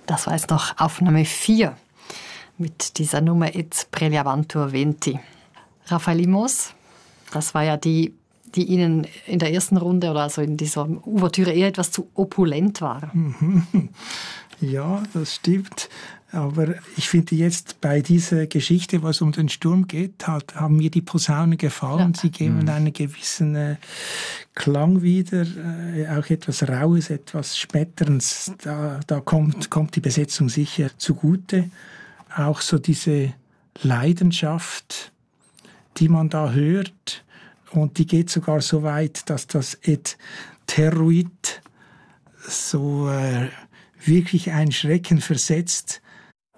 Das war jetzt noch Aufnahme 4 mit dieser Nummer Et Preliavantur Venti. Raphael Immers, das war ja die Ihnen in der ersten Runde oder also in dieser Ouvertüre eher etwas zu opulent war. Ja, das stimmt. Aber ich finde jetzt bei dieser Geschichte, was um den Sturm geht, haben mir die Posaunen gefallen. Ja. Sie geben einen gewissen Klang wieder, auch etwas Raues, etwas Schmetterns. Da kommt die Besetzung sicher zugute. Auch so diese Leidenschaft, die man da hört. Und die geht sogar so weit, dass das Et Terruit so wirklich einen Schrecken versetzt.